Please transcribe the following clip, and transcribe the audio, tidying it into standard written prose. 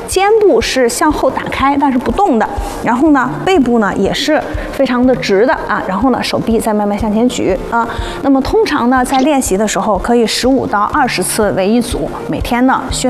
肩部是向后打开，但是不动的。然后呢，背部呢也是非常的直的啊。然后呢，手臂再慢慢向前举啊。那么通常呢，在练习的时候可以15到20次为一组，每天呢训